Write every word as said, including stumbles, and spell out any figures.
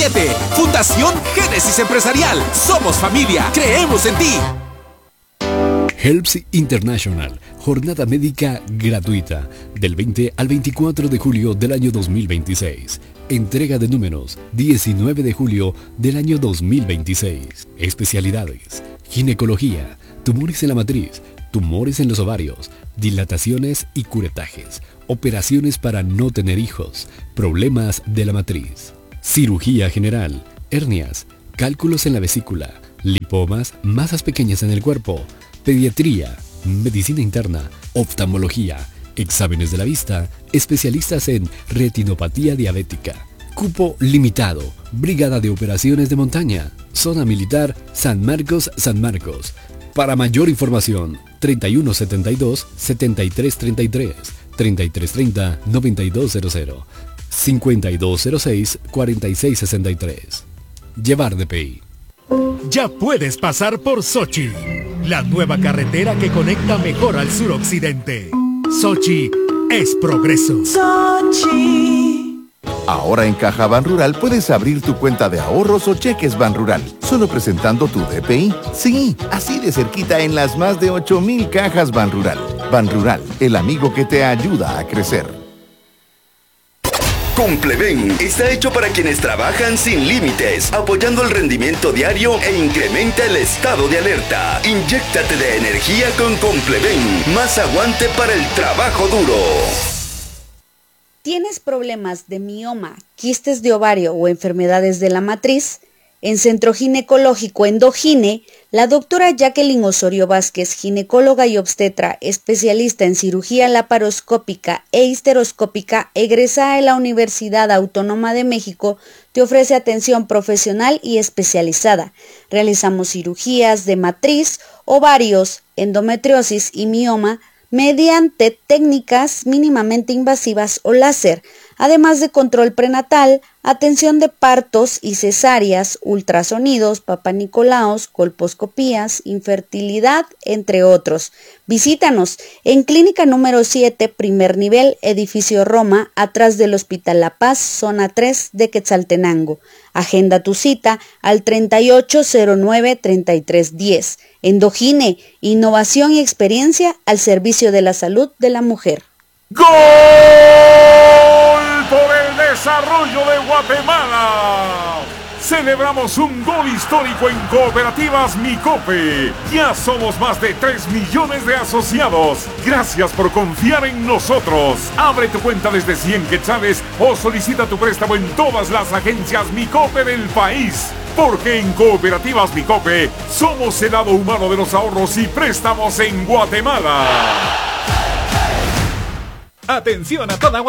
siete. Fundación Génesis Empresarial. Somos familia. Creemos en ti. Helps International, jornada médica gratuita, del veinte al veinticuatro de julio del año dos mil veintiséis. Entrega de números, diecinueve de julio del año dos mil veintiséis. Especialidades: ginecología, tumores en la matriz, tumores en los ovarios, dilataciones y curetajes, operaciones para no tener hijos, problemas de la matriz, cirugía general, hernias, cálculos en la vesícula, lipomas, masas pequeñas en el cuerpo, pediatría, medicina interna, oftalmología, exámenes de la vista, especialistas en retinopatía diabética. Cupo limitado, Brigada de Operaciones de Montaña, Zona Militar San Marcos, San Marcos. Para mayor información, treinta y uno setenta y dos, setenta y tres treinta y tres, treinta y tres treinta, noventa y dos cero cero, cincuenta y dos cero seis, cuarenta y seis sesenta y tres. Llevar D P I. Ya puedes pasar por Sochi, la nueva carretera que conecta mejor al suroccidente. Sochi es progreso. Sochi. Ahora en Caja Banrural puedes abrir tu cuenta de ahorros o cheques Banrural, solo presentando tu D P I. Sí, así de cerquita en las más de ocho mil cajas Banrural. Banrural, el amigo que te ayuda a crecer. Compleven está hecho para quienes trabajan sin límites, apoyando el rendimiento diario e incrementa el estado de alerta. Inyéctate de energía con Compleven, más aguante para el trabajo duro. ¿Tienes problemas de mioma, quistes de ovario o enfermedades de la matriz? En Centro Ginecológico Endogine, la doctora Jacqueline Osorio Vázquez, ginecóloga y obstetra, especialista en cirugía laparoscópica e histeroscópica, egresada de la Universidad Autónoma de México, te ofrece atención profesional y especializada. Realizamos cirugías de matriz, ovarios, endometriosis y mioma mediante técnicas mínimamente invasivas o láser, además de control prenatal, atención de partos y cesáreas, ultrasonidos, papanicolaos, colposcopías, infertilidad, entre otros. Visítanos en Clínica número siete, primer nivel, edificio Roma, atrás del Hospital La Paz, zona tres de Quetzaltenango. Agenda tu cita al treinta y ocho cero nueve, treinta y tres diez. Endogine, innovación y experiencia al servicio de la salud de la mujer. ¡Gol por el desarrollo de Guatemala! Celebramos un gol histórico en Cooperativas Micope. Ya somos más de tres millones de asociados. Gracias por confiar en nosotros. Abre tu cuenta desde cien quetzales o solicita tu préstamo en todas las agencias Micope del país. Porque en Cooperativas Micope somos el lado humano de los ahorros y préstamos en Guatemala. Atención a toda